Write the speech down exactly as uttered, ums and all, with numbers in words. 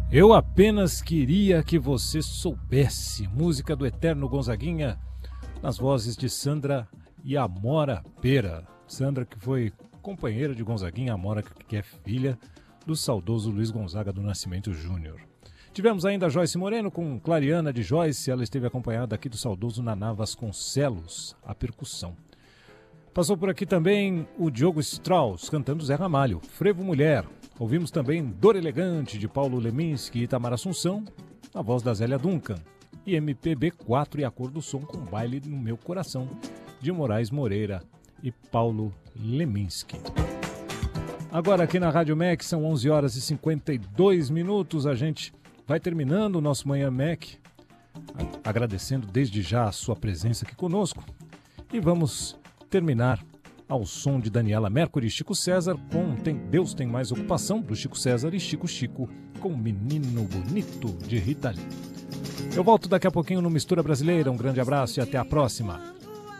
Eu apenas queria que você soubesse. Música do eterno Gonzaguinha, nas vozes de Sandra e Amora Pera. Sandra, que foi companheira de Gonzaguinha, Amora, que é filha do saudoso Luiz Gonzaga do Nascimento Júnior. Tivemos ainda a Joyce Moreno com Clariana de Joyce. Ela esteve acompanhada aqui do saudoso Naná Vasconcelos, a percussão. Passou por aqui também o Diogo Strauss, cantando Zé Ramalho, Frevo Mulher. Ouvimos também Dor Elegante, de Paulo Leminski e Itamar Assunção, na voz da Zélia Duncan. E M P B quatro e A Cor do Som com Baile no Meu Coração, de Moraes Moreira e Paulo Leminski. Agora aqui na Rádio M E C são onze horas e cinquenta e dois minutos. A gente vai terminando o nosso Manhã M E C, agradecendo desde já a sua presença aqui conosco. E vamos terminar ao som de Daniela Mercury e Chico César com tem, Deus Tem Mais Ocupação, do Chico César, e Chico Chico com Menino Bonito, de Rita Lee. Eu volto daqui a pouquinho no Mistura Brasileira. Um grande abraço e até a próxima.